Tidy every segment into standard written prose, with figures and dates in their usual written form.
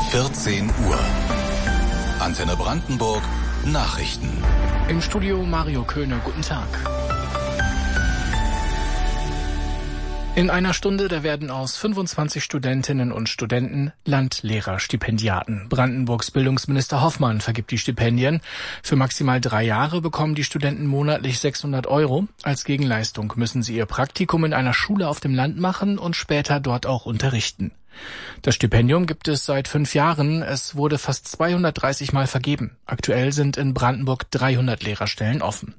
14 Uhr. Antenne Brandenburg Nachrichten. Im Studio Mario Köhne, guten Tag. In einer Stunde, da werden aus 25 Studentinnen und Studenten Landlehrerstipendiaten. Brandenburgs Bildungsminister Hoffmann vergibt die Stipendien. Für maximal 3 Jahre bekommen die Studenten monatlich 600 €. Als Gegenleistung müssen sie ihr Praktikum in einer Schule auf dem Land machen und später dort auch unterrichten. Das Stipendium gibt es seit 5 Jahren. Es wurde fast 230 Mal vergeben. Aktuell sind in Brandenburg 300 Lehrerstellen offen.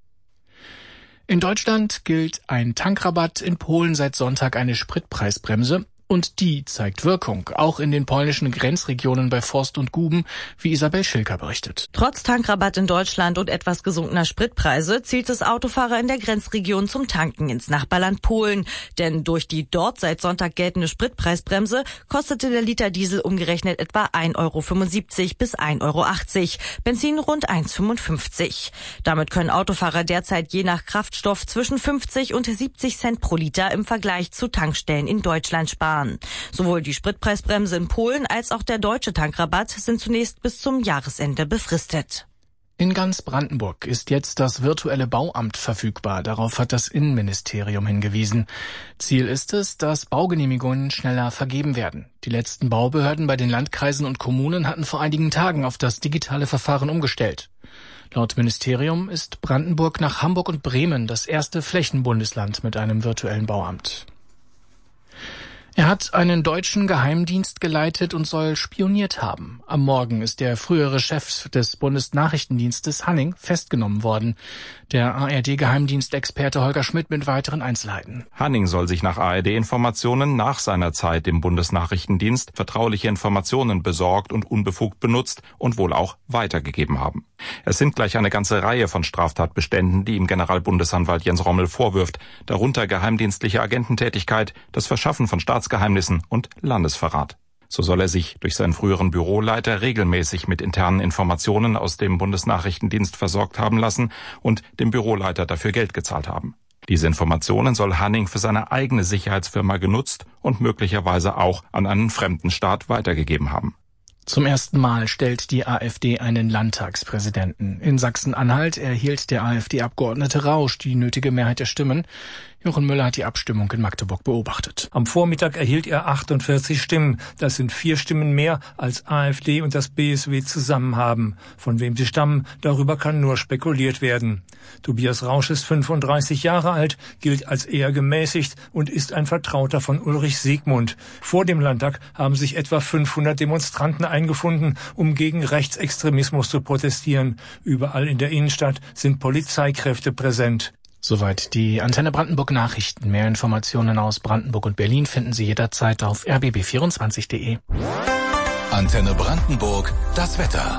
In Deutschland gilt ein Tankrabatt, in Polen seit Sonntag eine Spritpreisbremse. Und die zeigt Wirkung, auch in den polnischen Grenzregionen bei Forst und Guben, wie Isabel Schilker berichtet. Trotz Tankrabatt in Deutschland und etwas gesunkener Spritpreise zielt es Autofahrer in der Grenzregion zum Tanken ins Nachbarland Polen. Denn durch die dort seit Sonntag geltende Spritpreisbremse kostete der Liter Diesel umgerechnet etwa 1,75 € bis 1,80 €, Benzin rund 1,55 €. Damit können Autofahrer derzeit je nach Kraftstoff zwischen 50 und 70 Cent pro Liter im Vergleich zu Tankstellen in Deutschland sparen. Sowohl die Spritpreisbremse in Polen als auch der deutsche Tankrabatt sind zunächst bis zum Jahresende befristet. In ganz Brandenburg ist jetzt das virtuelle Bauamt verfügbar. Darauf hat das Innenministerium hingewiesen. Ziel ist es, dass Baugenehmigungen schneller vergeben werden. Die letzten Baubehörden bei den Landkreisen und Kommunen hatten vor einigen Tagen auf das digitale Verfahren umgestellt. Laut Ministerium ist Brandenburg nach Hamburg und Bremen das erste Flächenbundesland mit einem virtuellen Bauamt. Er hat einen deutschen Geheimdienst geleitet und soll spioniert haben. Am Morgen ist der frühere Chef des Bundesnachrichtendienstes Hanning festgenommen worden. Der ARD-Geheimdienstexperte Holger Schmidt mit weiteren Einzelheiten. Hanning soll sich nach ARD-Informationen nach seiner Zeit im Bundesnachrichtendienst vertrauliche Informationen besorgt und unbefugt benutzt und wohl auch weitergegeben haben. Es sind gleich eine ganze Reihe von Straftatbeständen, die ihm Generalbundesanwalt Jens Rommel vorwirft, darunter geheimdienstliche Agententätigkeit, das Verschaffen von Staatsgeheimnissen und Landesverrat. So soll er sich durch seinen früheren Büroleiter regelmäßig mit internen Informationen aus dem Bundesnachrichtendienst versorgt haben lassen und dem Büroleiter dafür Geld gezahlt haben. Diese Informationen soll Hanning für seine eigene Sicherheitsfirma genutzt und möglicherweise auch an einen fremden Staat weitergegeben haben. Zum ersten Mal stellt die AfD einen Landtagspräsidenten. In Sachsen-Anhalt erhielt der AfD-Abgeordnete Rausch die nötige Mehrheit der Stimmen. Jochen Müller hat die Abstimmung in Magdeburg beobachtet. Am Vormittag erhielt er 48 Stimmen. Das sind 4 Stimmen mehr, als AfD und das BSW zusammen haben. Von wem sie stammen, darüber kann nur spekuliert werden. Tobias Rausch ist 35 Jahre alt, gilt als eher gemäßigt und ist ein Vertrauter von Ulrich Siegmund. Vor dem Landtag haben sich etwa 500 Demonstranten eingefunden, um gegen Rechtsextremismus zu protestieren. Überall in der Innenstadt sind Polizeikräfte präsent. Soweit die Antenne Brandenburg Nachrichten. Mehr Informationen aus Brandenburg und Berlin finden Sie jederzeit auf rbb24.de. Antenne Brandenburg, das Wetter.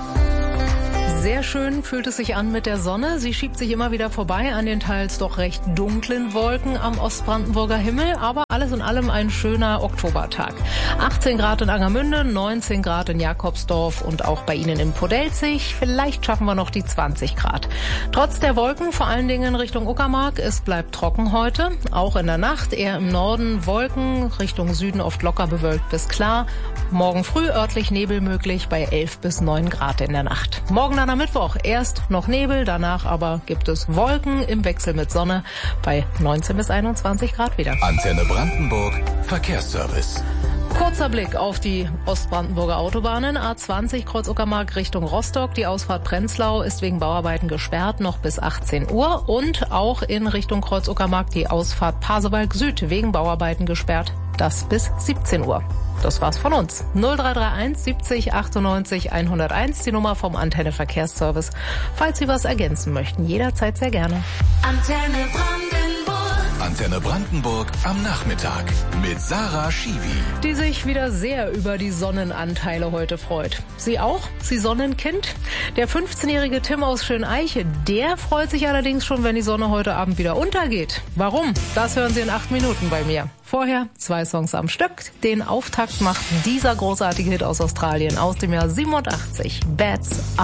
Sehr schön fühlt es sich an mit der Sonne. Sie schiebt sich immer wieder vorbei an den teils doch recht dunklen Wolken am Ostbrandenburger Himmel. Aber alles in allem ein schöner Oktobertag. 18 Grad in Angermünde, 19 Grad in Jakobsdorf und auch bei Ihnen in Podelzig. Vielleicht schaffen wir noch die 20 Grad. Trotz der Wolken, vor allen Dingen Richtung Uckermark, es bleibt trocken heute. Auch in der Nacht eher im Norden Wolken, Richtung Süden oft locker bewölkt bis klar. Morgen früh örtlich Nebel möglich bei 11 bis 9 Grad in der Nacht. Morgen dann am Mittwoch erst noch Nebel, danach aber gibt es Wolken im Wechsel mit Sonne bei 19 bis 21 Grad wieder. Antenne Brandenburg Verkehrsservice. Kurzer Blick auf die Ostbrandenburger Autobahnen. A20 Kreuz Uckermark Richtung Rostock. Die Ausfahrt Prenzlau ist wegen Bauarbeiten gesperrt, noch bis 18 Uhr. Und auch in Richtung Kreuz Uckermark die Ausfahrt Pasewalk Süd wegen Bauarbeiten gesperrt. Das bis 17 Uhr. Das war's von uns. 0331 70 98 101, die Nummer vom Antenne Verkehrsservice. Falls Sie was ergänzen möchten, jederzeit sehr gerne. Antenne Brandenburg. Antenne Brandenburg am Nachmittag mit Sarah Schiwi. Die sich wieder sehr über die Sonnenanteile heute freut. Sie auch? Sie Sonnenkind? Der 15-jährige Tim aus Schöneiche, der freut sich allerdings schon, wenn die Sonne heute Abend wieder untergeht. Warum? Das hören Sie in 8 Minuten bei mir. Vorher 2 Songs am Stück. Den Auftakt macht dieser großartige Hit aus Australien aus dem Jahr 87. Bats